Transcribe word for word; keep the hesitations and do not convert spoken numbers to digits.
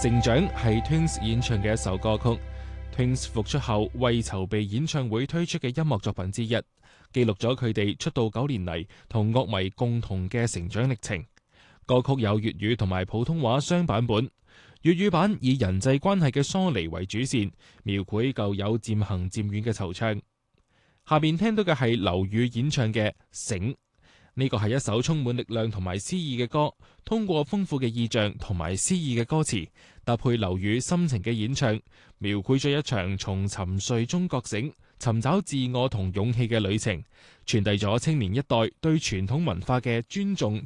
成長係 Twins 演唱嘅一首歌曲。Twins 復出後為籌備演唱會推出嘅音樂作品之一，記錄咗佢哋出道九年嚟同樂迷共同嘅成長歷程。歌曲有粵語同埋普通話雙版本，粵語版以人際關係嘅疏離為主線，描繪舊友漸行漸遠嘅惆悵。下面聽到嘅係劉宇演唱嘅《醒》，呢個係一首充滿力量同埋詩意嘅歌，通過豐富嘅意象同埋詩意嘅歌詞，搭配劉宇深情嘅演唱，描繪咗一場從沉睡中覺醒、尋找自我同勇氣嘅旅程，傳遞咗青年一代對傳統文化嘅尊重